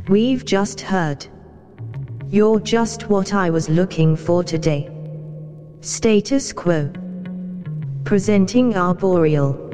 We've just heard. You're just what I was looking for today. Status quo. Presenting Arboreal.